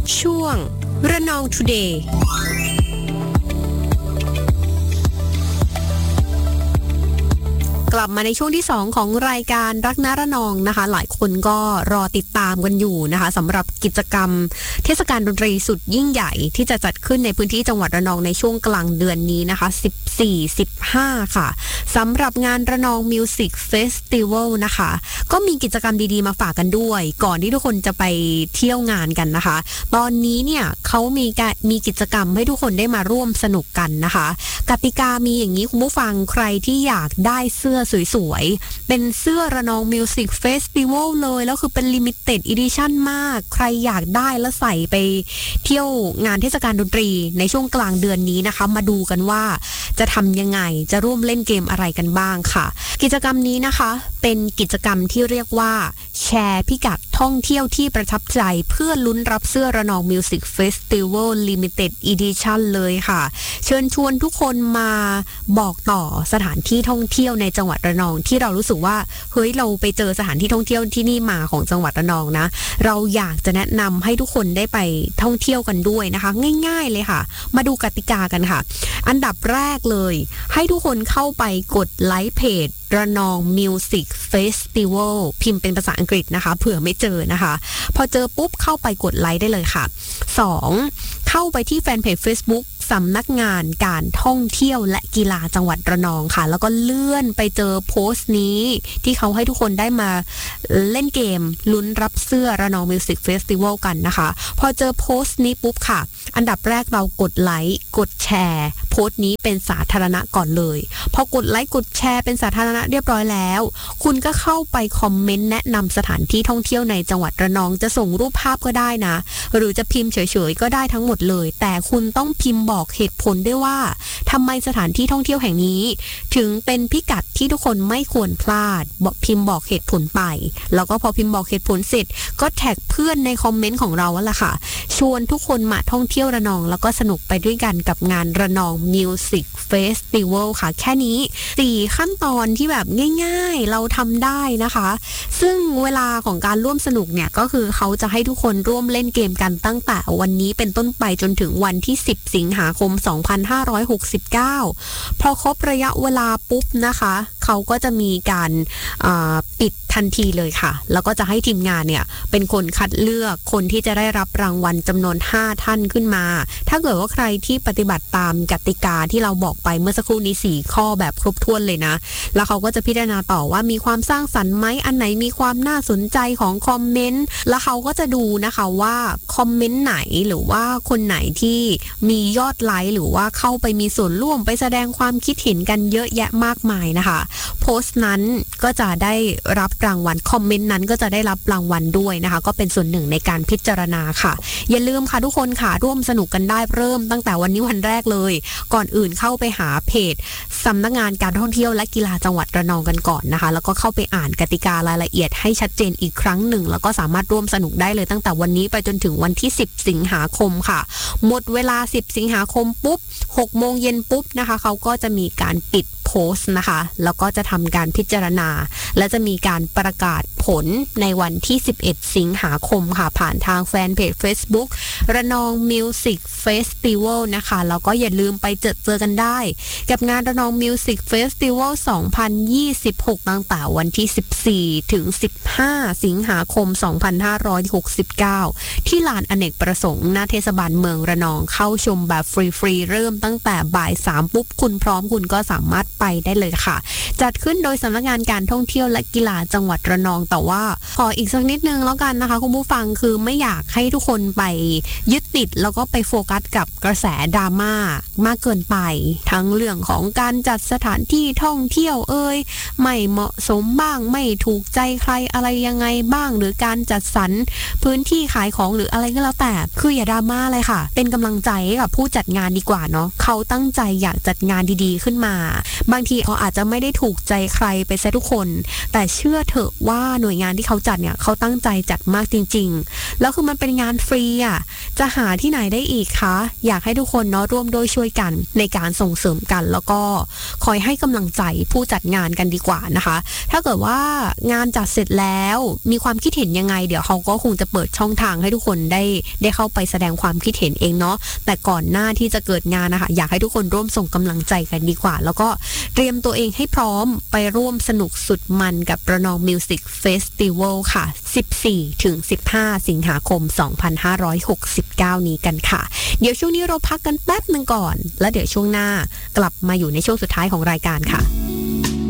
ช่วงระนอง Todayกลับมาในช่วงที่2ของรายการรักนะระนองนะคะหลายคนก็รอติดตามกันอยู่นะคะสำหรับกิจกรรมเทศกาลดนตรีสุดยิ่งใหญ่ที่จะจัดขึ้นในพื้นที่จังหวัดระนองในช่วงกลางเดือนนี้นะคะ14-15ค่ะสำหรับงานระนองมิวสิกเฟสติวัลนะคะก็มีกิจกรรมดีๆมาฝากกันด้วยก่อนที่ทุกคนจะไปเที่ยวงานกันนะคะตอนนี้เนี่ยเขามีกิจกรรมให้ทุกคนได้มาร่วมสนุกกันนะคะกติกามีอย่างนี้คุณผู้ฟังใครที่อยากได้เสื้อสวยๆเป็นเสื้อระนองมิวสิกเฟสติวัลเลยแล้วคือเป็นลิมิเต็ดอีดิชั่นมากใครอยากได้แล้วใส่ไปเที่ยวงานเทศกาลดนตรีในช่วงกลางเดือนนี้นะคะมาดูกันว่าจะทำยังไงจะร่วมเล่นเกมอะไรกันบ้างค่ะกิจกรรมนี้นะคะเป็นกิจกรรมที่เรียกว่าแชร์พิกัดท่องเที่ยวที่ประทับใจเพื่อลุ้นรับเสื้อระนองมิวสิกเฟสติวัลลิมิเต็ดอีดิชั่นเลยค่ะเชิญชวนทุกคนมาบอกต่อสถานที่ท่องเที่ยวในจังหวัดระนองที่เรารู้สึกว่าเฮ้ยเราไปเจอสถานที่ท่องเที่ยวที่นี่มาของจังหวัดระนองนะเราอยากจะแนะนำให้ทุกคนได้ไปท่องเที่ยวกันด้วยนะคะง่ายๆเลยค่ะมาดูกติกากันค่ะอันดับแรกเลยให้ทุกคนเข้าไปกดไลค์เพจระนองมิวสิกเฟสติวัลพิมพ์เป็นภาษาอังกฤษนะคะเผื่อไม่เจอนะคะพอเจอปุ๊บเข้าไปกดไลค์ได้เลยค่ะ2เข้าไปที่แฟนเพจ Facebook สำนักงานการท่องเที่ยวและกีฬาจังหวัดระนองค่ะแล้วก็เลื่อนไปเจอโพสต์นี้ที่เขาให้ทุกคนได้มาเล่นเกมลุ้นรับเสื้อระนองมิวสิกเฟสติวัลกันนะคะพอเจอโพสต์นี้ปุ๊บค่ะอันดับแรกเรากดไลค์กดแชร์โพสต์นี้เป็นสาธารณะก่อนเลยพอกดไลค์กดแชร์เป็นสาธารณะเรียบร้อยแล้วคุณก็เข้าไปคอมเมนต์แนะนำสถานที่ท่องเที่ยวในจังหวัดระนองจะส่งรูปภาพก็ได้นะหรือจะพิมพ์เฉยๆก็ได้ทั้งหมดเลยแต่คุณต้องพิมพ์บอกเหตุผลด้วยว่าทำไมสถานที่ท่องเที่ยวแห่งนี้ถึงเป็นพิกัดที่ทุกคนไม่ควรพลาดบอกพิมพ์บอกเหตุผลไปแล้วก็พอพิมพ์บอกเหตุผลเสร็จก็แท็กเพื่อนในคอมเมนต์ของเราแล้วล่ะค่ะชวนทุกคนมาท่องเที่ยวระนองแล้วก็สนุกไปด้วยกันกับงานระนองมิวสิกเฟสติวัลค่ะแค่นี้4ขั้นตอนที่แบบง่ายๆเราทำได้นะคะซึ่งเวลาของการร่วมสนุกเนี่ยก็คือเขาจะให้ทุกคนร่วมเล่นเกมกันตั้งแต่วันนี้เป็นต้นไปจนถึงวันที่10สิงหาคม2569พอครบระยะเวลาปุ๊บนะคะเขาก็จะมีการปิดทันทีเลยค่ะแล้วก็จะให้ทีมงานเนี่ยเป็นคนคัดเลือกคนที่จะได้รับรางวัลจำนวน5ท่านขึ้นมาถ้าเกิดว่าใครที่ปฏิบัติตามกติกาที่เราบอกไปเมื่อสักครู่นี้4ข้อแบบครบถ้วนเลยนะแล้วเขาก็จะพิจารณาต่อว่ามีความสร้างสรรค์ไหมอันไหนมีความน่าสนใจของคอมเมนต์แล้วเขาก็จะดูนะคะว่าคอมเมนต์ไหนหรือว่าคนไหนที่มียอดไลค์หรือว่าเข้าไปมีส่วนร่วมไปแสดงความคิดเห็นกันเยอะแยะมากมายนะคะโพสต์นั้นก็จะได้รับรางวัลคอมเมนต์นั้นก็จะได้รับรางวัลด้วยนะคะก็เป็นส่วนหนึ่งในการพิจารณาค่ะอย่าลืมค่ะทุกคนค่ะร่วมสนุกกันได้เริ่มตั้งแต่วันนี้วันแรกเลยก่อนอื่นเข้าไปหาเพจสำนักงานการท่องเที่ยวและกีฬาจังหวัดระนองกันก่อนนะคะแล้วก็เข้าไปอ่านกติการายละเอียดให้ชัดเจนอีกครั้งหนึ่งแล้วก็สามารถร่วมสนุกได้เลยตั้งแต่วันนี้ไปจนถึงวันที่10สิงหาคมค่ะหมดเวลา10สิงหาคมปุ๊บ6โมงเย็นปุ๊บนะคะเขาก็จะมีการปิดโพสต์นะคะแล้วก็จะทำการพิจารณาและจะมีการประกาศผลในวันที่11สิงหาคมค่ะผ่านทางแฟนเพจ Facebook ระนองมิวสิกเฟสติวัลนะคะแล้วก็อย่าลืมไปเจอกันได้กับงานระนองมิวสิกเฟสติวัล2026ตั้งแต่วันที่14ถึง15สิงหาคม2569ที่ลานอเนกประสงค์หน้าเทศบาลเมืองระนองเข้าชมแบบฟรีๆเริ่มตั้งแต่บ่าย3ปุ๊บคุณพร้อมคุณก็สามารถไปได้เลยค่ะจัดขึ้นโดยสำนักงานการท่องเที่ยวและกีฬาจังหวัดระนองแต่ว่าขออีกสักนิดนึงแล้วกันนะคะคุณผู้ฟังคือไม่อยากให้ทุกคนไปยึดติดแล้วก็ไปโฟกัสกับกระแสดราม่ามากเกินไปทั้งเรื่องของการจัดสถานที่ท่องเที่ยวไม่เหมาะสมบ้างไม่ถูกใจใครอะไรยังไงบ้างหรือการจัดสรรพื้นที่ขายของหรืออะไรก็แล้วแต่คืออย่าดราม่าเลยค่ะเป็นกำลังใจให้กับผู้จัดงานดีกว่าเนาะเขาตั้งใจอยากจัดงานดีๆขึ้นมาบางทีเขาอาจจะไม่ได้ถูกใจใครไปซะทุกคนแต่เชื่อเถอะว่าหน่วยงานที่เขาจัดเนี่ยเขาตั้งใจจัดมากจริงๆแล้วคือมันเป็นงานฟรีอ่ะจะหาที่ไหนได้อีกคะอยากให้ทุกคนเนาะร่วมด้วยช่วยกันในการส่งเสริมกันแล้วก็คอยให้กำลังใจผู้จัดงานกันดีกว่านะคะถ้าเกิดว่างานจัดเสร็จแล้วมีความคิดเห็นยังไงเดี๋ยวเขาก็คงจะเปิดช่องทางให้ทุกคนได้เข้าไปแสดงความคิดเห็นเองเนาะแต่ก่อนหน้าที่จะเกิดงานนะคะอยากให้ทุกคนร่วมส่งกำลังใจกันดีกว่าแล้วก็เตรียมตัวเองให้พร้อมไปร่วมสนุกสุดมันกับระนองมิวสิกเฟสติวัลค่ะ14-15 สิงหาคม 2569 นี้กันค่ะเดี๋ยวช่วงนี้เราพักกันแป๊บนึงก่อนแล้วเดี๋ยวช่วงหน้ากลับมาอยู่ในช่วงสุดท้ายของรายการค่ะ